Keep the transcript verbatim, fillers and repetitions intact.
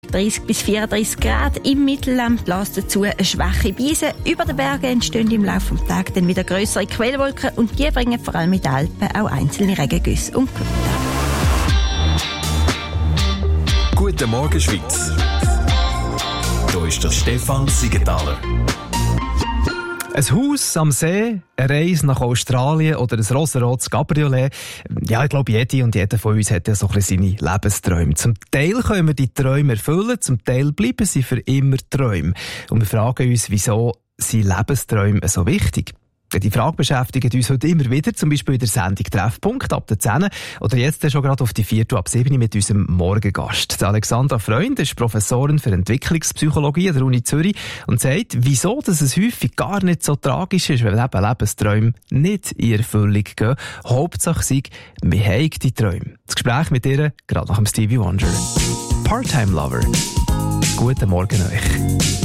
dreißig bis vierunddreißig Grad im Mittelland, bläst dazu eine schwache Brise. Über den Bergen entstehen im Laufe des Tages dann wieder grössere Quellwolken und die bringen vor allem in den Alpen auch einzelne Regengüsse und Gewitter. Guten Morgen, Schweiz. Hier ist der Stefan Siegenthaler. Ein Haus am See, eine Reise nach Australien oder ein rosarotes Cabriolet. Ja, ich glaube, jede und jeder von uns hat ja so ein bisschen seine Lebensträume. Zum Teil können wir die Träume erfüllen, zum Teil bleiben sie für immer Träume. Und wir fragen uns, wieso sind Lebensträume so wichtig? Die Frage beschäftigt uns heute immer wieder, zum Beispiel in der Sendung Treffpunkt ab der zehn oder jetzt schon gerade auf die vierte ab sieben mit unserem Morgengast. Alexandra Freund ist Professorin für Entwicklungspsychologie an der Uni Zürich und sagt, wieso dass es häufig gar nicht so tragisch ist, wenn eben Lebensträume nicht in Erfüllung gehen. Hauptsache sei, wir haben die Träume. Das Gespräch mit ihr gerade nach dem Stevie Wonder. Part-Time Lover. Guten Morgen euch.